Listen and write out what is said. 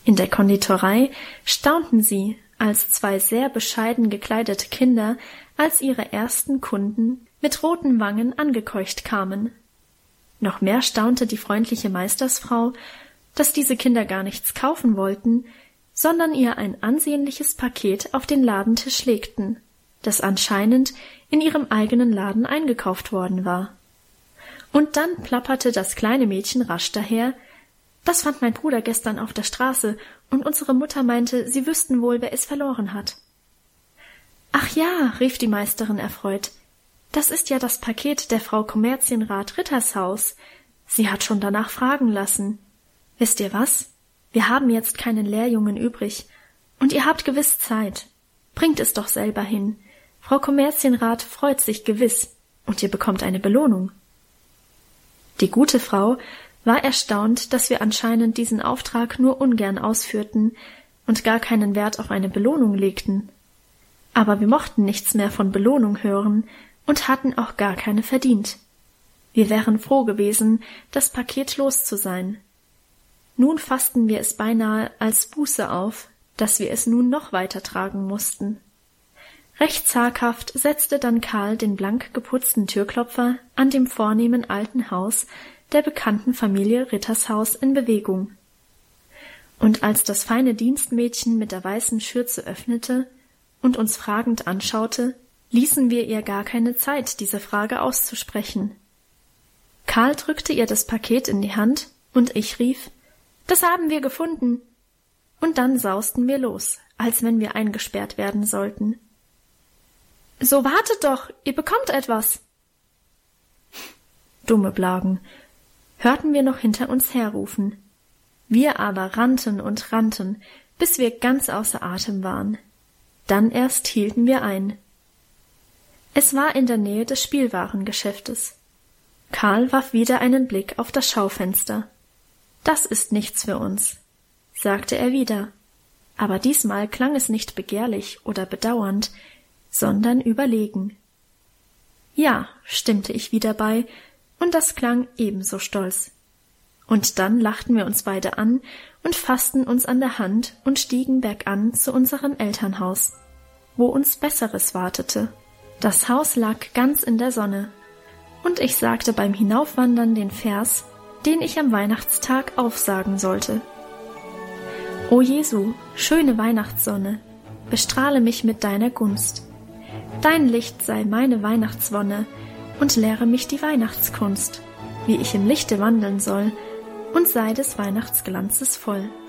In der Konditorei staunten sie, als 2 sehr bescheiden gekleidete Kinder als ihre ersten Kunden mit roten Wangen angekeucht kamen. Noch mehr staunte die freundliche Meistersfrau, dass diese Kinder gar nichts kaufen wollten, sondern ihr ein ansehnliches Paket auf den Ladentisch legten, das anscheinend in ihrem eigenen Laden eingekauft worden war. Und dann plapperte das kleine Mädchen rasch daher: »Das fand mein Bruder gestern auf der Straße, und unsere Mutter meinte, sie wüssten wohl, wer es verloren hat.« »Ach ja«, rief die Meisterin erfreut, »das ist ja das Paket der Frau Kommerzienrat Rittershaus. Sie hat schon danach fragen lassen. Wisst ihr was? Wir haben jetzt keinen Lehrjungen übrig, und ihr habt gewiss Zeit. Bringt es doch selber hin. Frau Kommerzienrat freut sich gewiss, und ihr bekommt eine Belohnung.« Die gute Frau war erstaunt, dass wir anscheinend diesen Auftrag nur ungern ausführten und gar keinen Wert auf eine Belohnung legten. Aber wir mochten nichts mehr von Belohnung hören und hatten auch gar keine verdient. Wir wären froh gewesen, das Paket los zu sein. Nun fassten wir es beinahe als Buße auf, dass wir es nun noch weiter tragen mussten. Recht zaghaft setzte dann Karl den blank geputzten Türklopfer an dem vornehmen alten Haus der bekannten Familie Rittershaus in Bewegung. Und als das feine Dienstmädchen mit der weißen Schürze öffnete und uns fragend anschaute, ließen wir ihr gar keine Zeit, diese Frage auszusprechen. Karl drückte ihr das Paket in die Hand, und ich rief: »Das haben wir gefunden!« Und dann sausten wir los, als wenn wir eingesperrt werden sollten. »So wartet doch, ihr bekommt etwas!« Dumme Blagen, hörten wir noch hinter uns herrufen. Wir aber rannten und rannten, bis wir ganz außer Atem waren. Dann erst hielten wir ein. Es war in der Nähe des Spielwarengeschäftes. Karl warf wieder einen Blick auf das Schaufenster. »Das ist nichts für uns«, sagte er wieder, aber diesmal klang es nicht begehrlich oder bedauernd, sondern überlegen. »Ja«, stimmte ich wieder bei, und das klang ebenso stolz. Und dann lachten wir uns beide an und fassten uns an der Hand und stiegen bergan zu unserem Elternhaus, wo uns Besseres wartete. Das Haus lag ganz in der Sonne, und ich sagte beim Hinaufwandern den Vers, den ich am Weihnachtstag aufsagen sollte. »O Jesu, schöne Weihnachtssonne, bestrahle mich mit deiner Gunst. Dein Licht sei meine Weihnachtswonne und lehre mich die Weihnachtskunst, wie ich im Lichte wandeln soll und sei des Weihnachtsglanzes voll.«